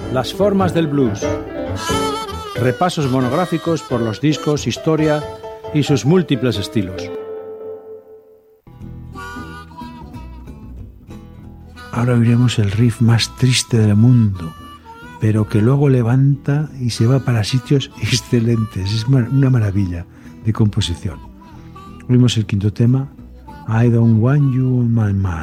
Las formas del blues. Repasos monográficos por los discos, historia y sus múltiples estilos. Ahora oiremos el riff más triste del mundo, pero que luego levanta y se va para sitios excelentes. Es una maravilla de composición. Oímos el quinto tema, I Don't Want You on My Mind.